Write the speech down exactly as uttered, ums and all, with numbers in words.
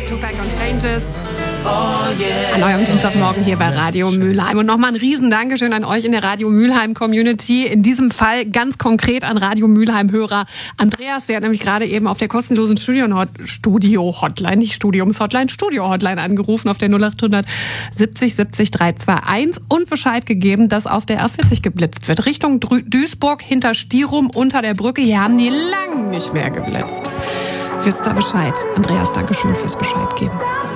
Tupac und Changes. An eurem Dienstagmorgen hier bei Radio Mülheim. Und nochmal ein riesen Dankeschön an euch in der Radio Mülheim Community. In diesem Fall ganz konkret an Radio Mülheim Hörer Andreas, der hat nämlich gerade eben auf der kostenlosen Studio-Hotline, nicht Studiums-Hotline, Studio-Hotline angerufen auf der null acht siebzig siebzig drei zwei eins und Bescheid gegeben, dass auf der R vierzig geblitzt wird. Richtung Duisburg, hinter Stierum, unter der Brücke. Hier haben die lang nicht mehr geblitzt. Wisst ihr Bescheid? Andreas, Dankeschön fürs Bescheid geben.